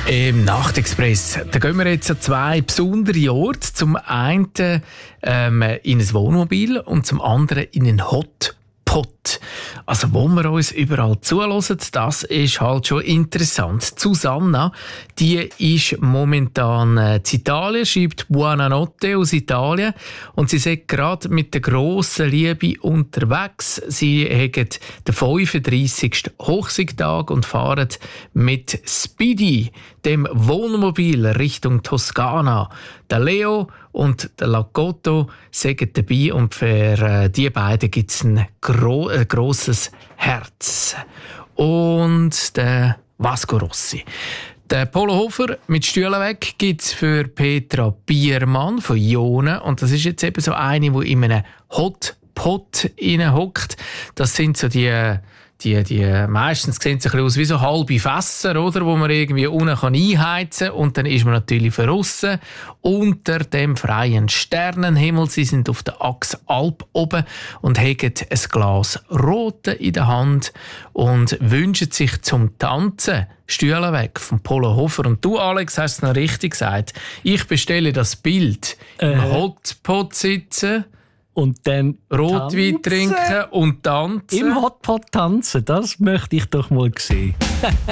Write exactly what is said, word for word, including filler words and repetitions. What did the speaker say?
Im Nachtexpress, da gehen wir jetzt an zwei besondere Orte. Zum einen ähm, in ein Wohnmobil und zum anderen in einen Hotpot. Also wo wir uns überall zuhören, das ist halt schon interessant. Susanna, die ist momentan äh, in Italien, schreibt Buonanotte aus Italien und sie sagt gerade mit der grossen Liebe unterwegs. Sie haben den fünfunddreissigsten Hochsiegtag und fahren mit Speedy, dem Wohnmobil, Richtung Toskana. Der Leo und der Lagotto sind dabei und für äh, die beiden gibt es ein, gro- ein grosses Herz. Und der Vasco Rossi. Der Polo Hofer mit Stühlen weg gibt es für Petra Biermann von Jona. Und das ist jetzt eben so eine, die in einem Hotpot hockt. Das sind so die... Die, die, meistens sehen sie ein bisschen aus wie so halbe Fässer, oder, wo man irgendwie unten einheizen kann. Und dann ist man natürlich draussen unter dem freien Sternenhimmel. Sie sind auf der Achse Alp oben und haben ein Glas Rote in der Hand und wünschen sich zum Tanzen Stühle weg vom Polo Hofer. Und du, Alex, hast es noch richtig gesagt. Ich bestelle das Bild äh. im Hotpot sitzen. Und dann Rotwein trinken und tanzen. Im Hotpot tanzen, das möchte ich doch mal sehen.